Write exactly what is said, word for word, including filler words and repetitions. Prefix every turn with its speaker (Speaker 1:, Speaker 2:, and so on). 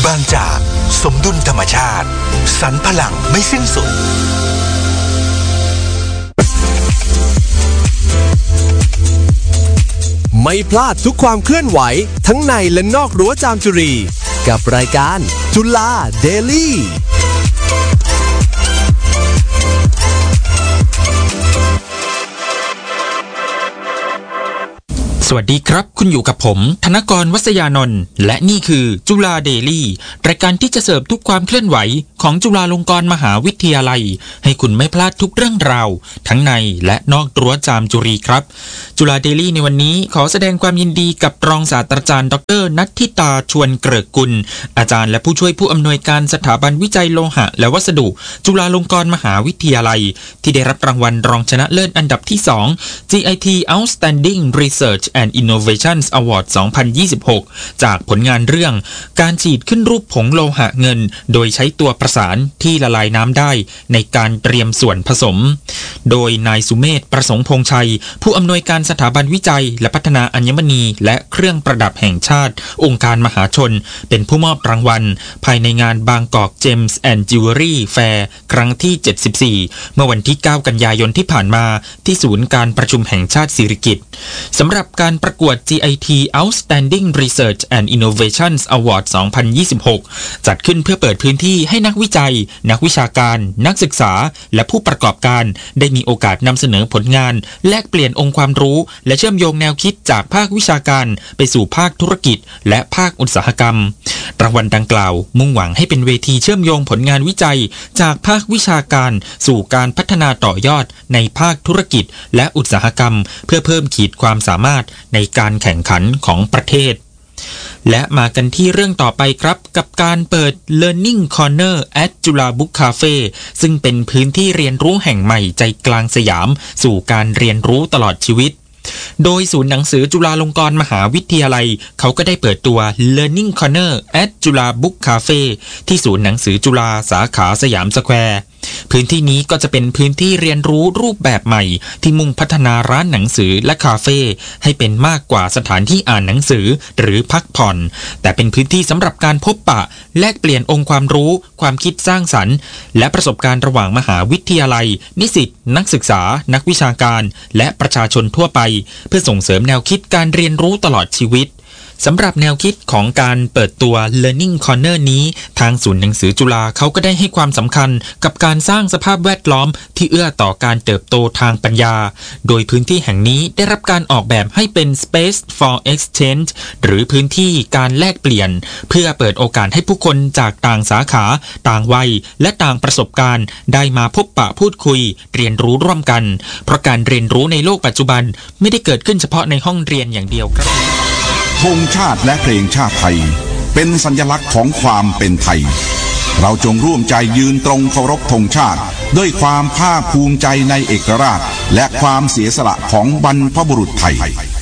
Speaker 1: บางจากสมดุลธรรมชาติสรรพลังไม่สิ้นสุด
Speaker 2: ไม่พลาดทุกความเคลื่อนไหวทั้งในและนอกรั้วจามจุรีกับรายการจุฬาเดลี่
Speaker 3: สวัสดีครับคุณอยู่กับผมธนกรวัษยานนท์และนี่คือจุฬาเดลี่รายการที่จะเสิร์ฟทุกความเคลื่อนไหวของจุฬาลงกรณ์มหาวิทยาลัยให้คุณไม่พลาดทุกเรื่องราวทั้งในและนอกรั้วจามจุรีครับจุฬาเดลี่ในวันนี้ขอแสดงความยินดีกับรองศาสตราจารย์ดร.ณัฐิตาชวนเกริกกุลอาจารย์และผู้ช่วยผู้อำนวยการสถาบันวิจัยโลหะและวัสดุจุฬาลงกรณ์มหาวิทยาลัยที่ได้รับรางวัลรองชนะเลิศอันดับที่สอง จี ไอ ที Outstanding Research and Innovations Award สองพันยี่สิบหกจากผลงานเรื่องการฉีดขึ้นรูปผงโลหะเงินโดยใช้ตัวประสานที่ละลายน้ำได้ในการเตรียมส่วนผสมโดยนายสุเมธประสงค์พงษ์ชัยผู้อำนวยการสถาบันวิจัยและพัฒนาอัญมณีและเครื่องประดับแห่งชาติองค์การมหาชนเป็นผู้มอบรางวัลภายในงานบางกอกเจมส์แอนด์จิวเวลรี่แฟร์ครั้งที่เจ็ดสิบสี่เมื่อวันที่เก้ากันยายนที่ผ่านมาที่ศูนย์การประชุมแห่งชาติสิริกิติ์สำหรับการประกวด จี ไอ ที Outstanding Research and Innovations Award สองพันยี่สิบหกจัดขึ้นเพื่อเปิดพื้นที่ให้นักวิจัยนักวิชาการนักศึกษาและผู้ประกอบการได้มีโอกาสนำเสนอผลงานแลกเปลี่ยนองค์ความรู้และเชื่อมโยงแนวคิดจากภาควิชาการไปสู่ภาคธุรกิจและภาคอุตสาหกรรมรางวัลดังกล่าวมุ่งหวังให้เป็นเวทีเชื่อมโยงผลงานวิจัยจากภาควิชาการสู่การพัฒนาต่อยอดในภาคธุรกิจและอุตสาหกรรมเพื่อเพิ่มขีดความสามารถในการแข่งขันของประเทศและมากันที่เรื่องต่อไปครับกับการเปิด Learning Corner at จุฬา Book Cafe ซึ่งเป็นพื้นที่เรียนรู้แห่งใหม่ใจกลางสยามสู่การเรียนรู้ตลอดชีวิตโดยศูนย์หนังสือจุฬาลงกรณ์มหาวิทยาลัยเขาก็ได้เปิดตัว Learning Corner at จุฬา Book Cafe ที่ศูนย์หนังสือจุฬาสาขาสยามสแควร์พื้นที่นี้ก็จะเป็นพื้นที่เรียนรู้รูปแบบใหม่ที่มุ่งพัฒนาร้านหนังสือและคาเฟ่ให้เป็นมากกว่าสถานที่อ่านหนังสือหรือพักผ่อนแต่เป็นพื้นที่สำหรับการพบปะแลกเปลี่ยนองค์ความรู้ความคิดสร้างสรรค์และประสบการณ์ระหว่างมหาวิทยาลัยนิสิตนักศึกษานักวิชาการและประชาชนทั่วไปเพื่อส่งเสริมแนวคิดการเรียนรู้ตลอดชีวิตสำหรับแนวคิดของการเปิดตัว Learning Corner นี้ทางศูนย์หนังสือจุฬาเขาก็ได้ให้ความสำคัญกับการสร้างสภาพแวดล้อมที่เอื้อต่อการเติบโตทางปัญญาโดยพื้นที่แห่งนี้ได้รับการออกแบบให้เป็น Space for Exchange หรือพื้นที่การแลกเปลี่ยนเพื่อเปิดโอกาสให้ผู้คนจากต่างสาขาต่างวัยและต่างประสบการณ์ได้มาพบปะพูดคุยเรียนรู้ร่วมกันเพราะการเรียนรู้ในโลกปัจจุบันไม่ได้เกิดขึ้นเฉพาะในห้องเรียนอย่างเดียวครับ
Speaker 4: ธงชาติและเพลงชาติไทยเป็นสัญลักษณ์ของความเป็นไทยเราจงร่วมใจยืนตรงเคารพธงชาติด้วยความภาคภูมิใจในเอกราชและความเสียสละของบรรพบุรุษไทย